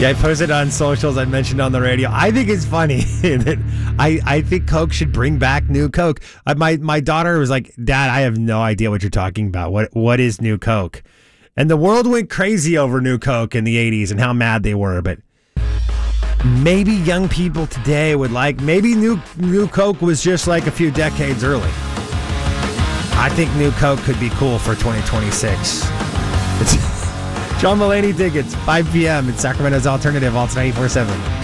Yeah, I posted on socials. I mentioned on the radio. I think it's funny that I think Coke should bring back New Coke. My daughter was like, "Dad, I have no idea what you're talking about. What is New Coke?" And the world went crazy over New Coke in the 80s and how mad they were. But maybe young people today would like, maybe New Coke was just like a few decades early. I think New Coke could be cool for 2026. It's John Mulaney tickets, 5 p.m. at Sacramento's Alternative, Alt 94.7.